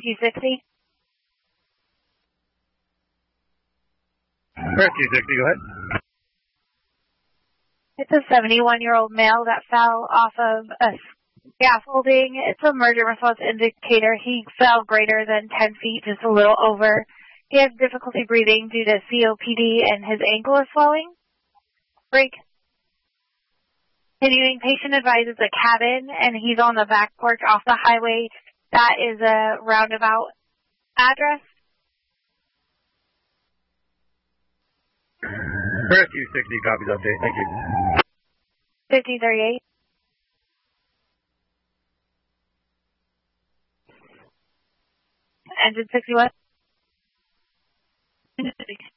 Rescue 60. Rescue 60, go ahead. It's a 71-year-old male that fell off of a scaffolding. It's a emergent response indicator. He fell greater than 10 feet, just a little over. He has difficulty breathing due to COPD and his ankle is swelling. Break. Continuing, patient advises a cabin and he's on the back porch off the highway. That is a roundabout address. Rescue 60, copies update. Thank you. 1538. Engine 61.